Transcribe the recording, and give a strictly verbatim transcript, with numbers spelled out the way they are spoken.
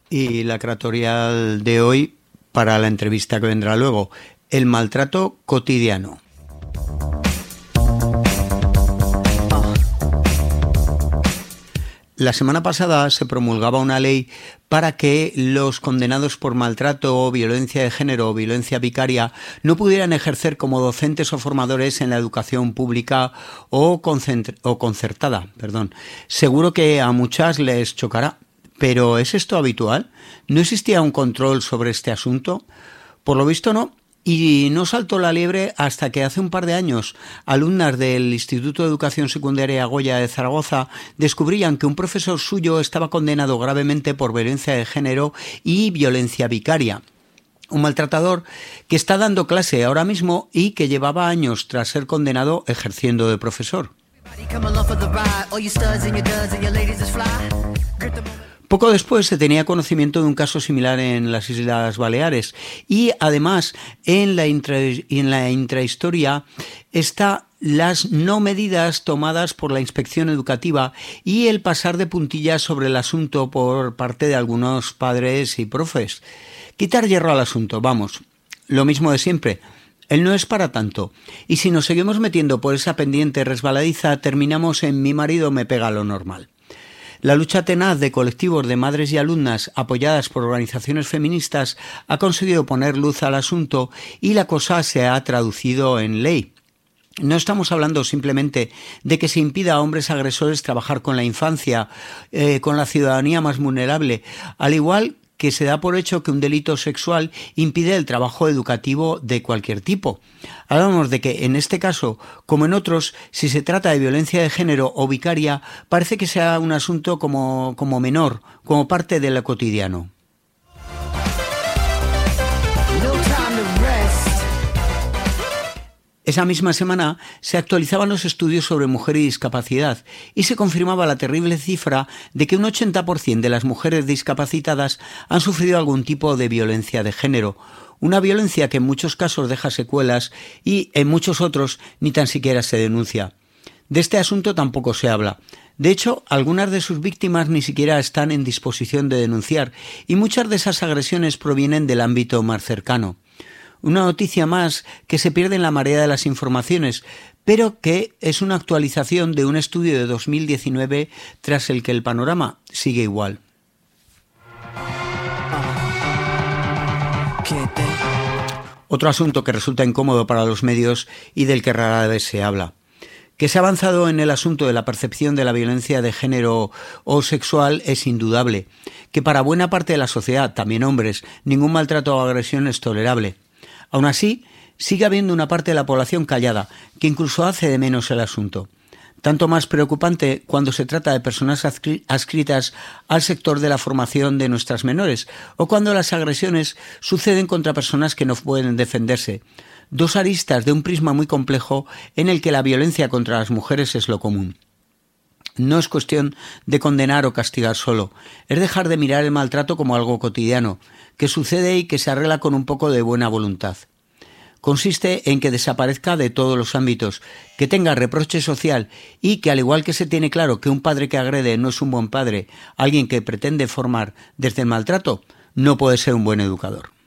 Y la cratorial de hoy, para la entrevista que vendrá luego, el maltrato cotidiano. La semana pasada se promulgaba una ley para que los condenados por maltrato, violencia de género o violencia vicaria no pudieran ejercer como docentes o formadores en la educación pública o, concentr- o concertada. Perdón. Seguro que a muchas les chocará, pero ¿es esto habitual? ¿No existía un control sobre este asunto? Por lo visto no. Y no saltó la liebre hasta que hace un par de años alumnas del Instituto de Educación Secundaria Goya de Zaragoza descubrían que un profesor suyo estaba condenado gravemente por violencia de género y violencia vicaria. Un maltratador que está dando clase ahora mismo y que llevaba años tras ser condenado ejerciendo de profesor. Poco después se tenía conocimiento de un caso similar en las Islas Baleares y además en la, intra, en la intrahistoria está las no medidas tomadas por la inspección educativa y el pasar de puntillas sobre el asunto por parte de algunos padres y profes. Quitar hierro al asunto, vamos, lo mismo de siempre. Él no es para tanto. Y si nos seguimos metiendo por esa pendiente resbaladiza, terminamos en mi marido me pega lo normal. La lucha tenaz de colectivos de madres y alumnas apoyadas por organizaciones feministas ha conseguido poner luz al asunto y la cosa se ha traducido en ley. No estamos hablando simplemente de que se impida a hombres agresores trabajar con la infancia, eh, con la ciudadanía más vulnerable, al igual que se da por hecho que un delito sexual impide el trabajo educativo de cualquier tipo. Hablamos de que en este caso, como en otros, si se trata de violencia de género o vicaria, parece que sea un asunto como, como menor, como parte de lo cotidiano. Esa misma semana se actualizaban los estudios sobre mujer y discapacidad y se confirmaba la terrible cifra de que un ochenta por ciento de las mujeres discapacitadas han sufrido algún tipo de violencia de género, una violencia que en muchos casos deja secuelas y en muchos otros ni tan siquiera se denuncia. De este asunto tampoco se habla. De hecho, algunas de sus víctimas ni siquiera están en disposición de denunciar y muchas de esas agresiones provienen del ámbito más cercano. Una noticia más que se pierde en la marea de las informaciones, pero que es una actualización de un estudio de dos mil diecinueve tras el que el panorama sigue igual. Otro asunto que resulta incómodo para los medios y del que rara vez se habla. Que se ha avanzado en el asunto de la percepción de la violencia de género o sexual es indudable. Que para buena parte de la sociedad, también hombres, ningún maltrato o agresión es tolerable. Aún así, sigue habiendo una parte de la población callada, que incluso hace de menos el asunto. Tanto más preocupante cuando se trata de personas adscritas al sector de la formación de nuestras menores, o cuando las agresiones suceden contra personas que no pueden defenderse. Dos aristas de un prisma muy complejo en el que la violencia contra las mujeres es lo común. No es cuestión de condenar o castigar solo, es dejar de mirar el maltrato como algo cotidiano, que sucede y que se arregla con un poco de buena voluntad. Consiste en que desaparezca de todos los ámbitos, que tenga reproche social y que, al igual que se tiene claro que un padre que agrede no es un buen padre, alguien que pretende formar desde el maltrato, no puede ser un buen educador.